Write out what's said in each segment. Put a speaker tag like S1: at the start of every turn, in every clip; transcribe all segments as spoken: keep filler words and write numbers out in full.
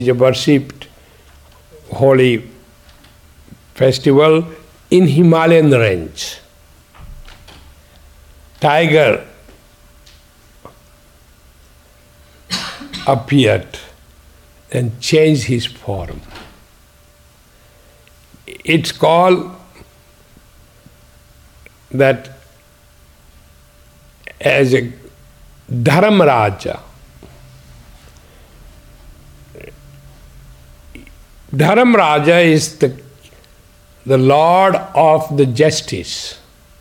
S1: is a worshipped holy festival in Himalayan range. Tiger appeared and changed his form. It's called that as a Dharamraja. Dharamraja is the, the Lord of the justice.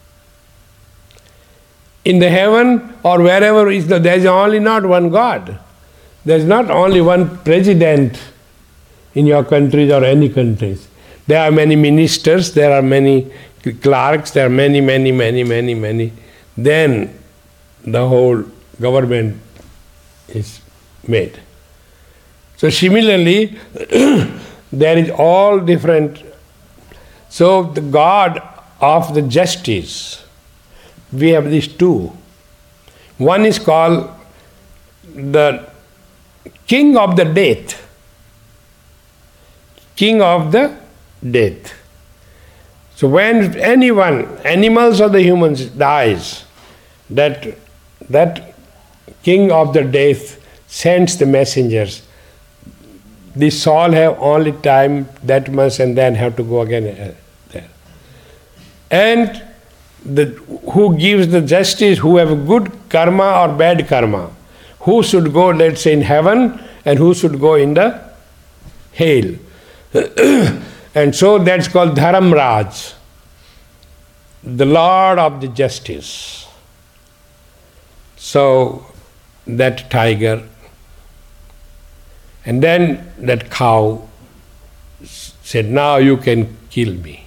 S1: In the heaven or wherever is the, there is only not one God. There is not only one president in your countries or any countries. There are many ministers, there are many clerks, there are many, many, many, many, many. Then the whole government is made. So similarly, there is all different. So the God of the justice, we have these two. One is called the King of the Death. King of the Death. So when anyone, animals or the humans, dies, that, that King of the Death sends the messengers. The soul have only time that much and then have to go again uh, there. And the, who gives the justice, who have a good karma or bad karma, who should go, let's say, in heaven and who should go in the hell. And so that's called Dharamraj, the Lord of the justice. So that tiger, and then that cow said, now you can kill me.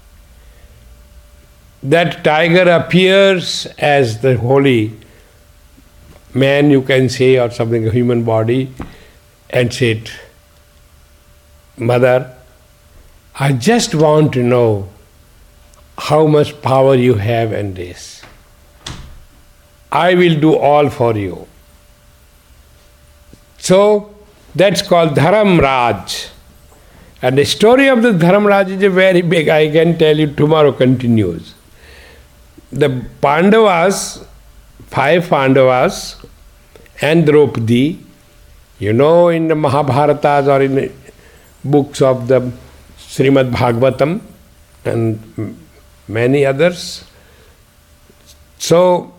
S1: That tiger appears as the holy man, you can say, or something, a human body, and said, Mother, I just want to know how much power you have in this. I will do all for you. So that's called Dharamraj. And the story of the Dharamraj is a very big, I can tell you, tomorrow continues. The Pandavas, five Pandavas, and Draupadi, you know, in the Mahabharatas or in the books of the Srimad Bhagavatam and many others. So,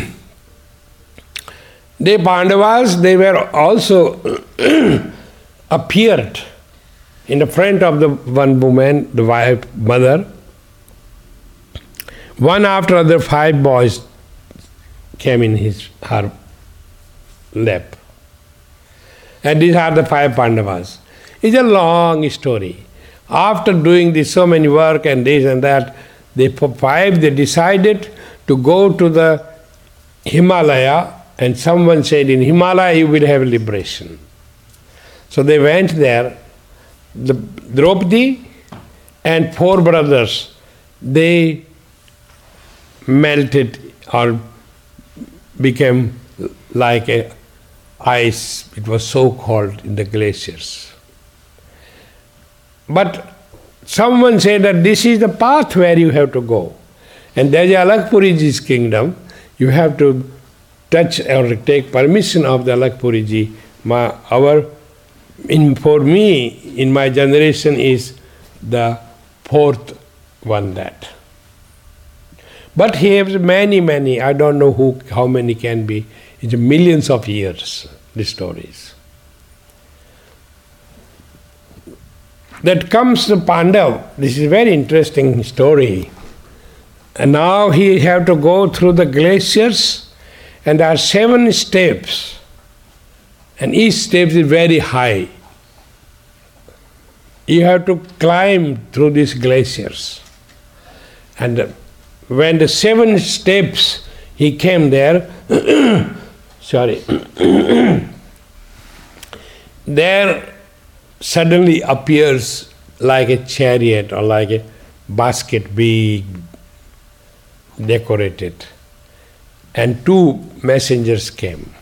S1: the Pandavas, they were also appeared in the front of the one woman, the wife, mother. One after other, five boys came in his her lap. And these are the five Pandavas. It's a long story. After doing this so many work and this and that, they for five they decided to go to the Himalaya, and someone said in Himalaya you will have liberation. So they went there. The Draupadi and four brothers, they melted or became like a ice. It was so cold in the glaciers. But someone said that this is the path where you have to go. And there is Alakpuriji's kingdom. You have to touch or take permission of the Alakpuriji. My, our, in, for me, in my generation, is the fourth one that. But he has many, many, I don't know who, how many can be. It's millions of years, the stories. That comes the Pandav. This is a very interesting story. And now he have to go through the glaciers, and there are seven steps, and each step is very high. You have to climb through these glaciers. And when the seven steps he came there, sorry, there suddenly appears like a chariot or like a basket, big, decorated. And two messengers came.